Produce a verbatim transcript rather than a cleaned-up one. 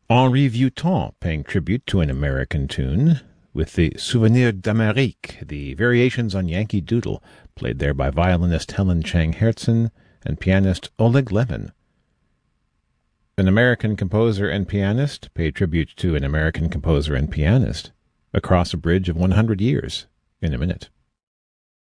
Henri Vieuxtemps paying tribute to an American tune with the Souvenir d'Amérique, the variations on Yankee Doodle, played there by violinist Helen Chang Hertzen and pianist Oleg Levin. An American composer and pianist paid tribute to an American composer and pianist across a bridge of one hundred years in a minute.